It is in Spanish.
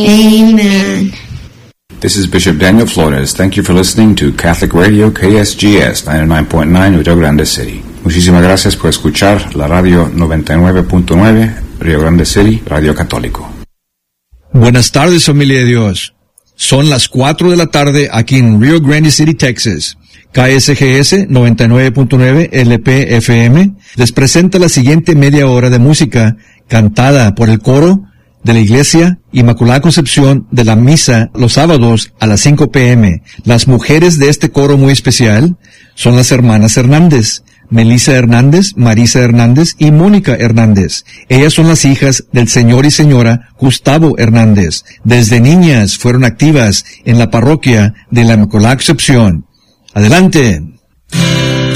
Amen. This is Bishop Daniel Flores. Thank you for listening to Catholic Radio KSGS 99.9 Rio Grande City. Muchísimas gracias por escuchar la radio 99.9 Rio Grande City, Radio Católico. Buenas tardes, familia de Dios. Son las 4 de la tarde aquí en Rio Grande City, Texas. KSGS 99.9 LP-FM les presenta la siguiente media hora de música cantada por el coro de la Iglesia Inmaculada Concepción de la misa los sábados a las 5 p.m. Las mujeres de este coro muy especial son las hermanas Hernández, Melissa Hernández, Marisa Hernández y Mónica Hernández. Ellas son las hijas del señor y señora Gustavo Hernández. Desde niñas fueron activas en la parroquia de la Inmaculada Concepción. ¡Adelante!